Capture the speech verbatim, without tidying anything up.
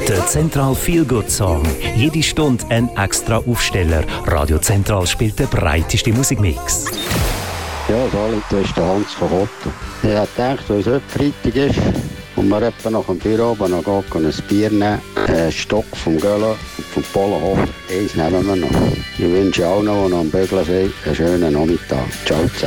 Der Zentral Feel Good Song. Jede Stunde ein extra Aufsteller. Radio Zentral spielt den breitesten Musikmix. Ja, Sali, du bist der Hans von Otto. Ich habe gedacht, weil es heute Freitag ist und wir etwa nach dem Büro noch gehen, ein Bier nehmen, einen Stock vom Göller und vom Polenhof, eins nehmen wir noch. Ich wünsche allen, die noch am Bügeln sind, einen schönen Nachmittag. Ciao zusammen.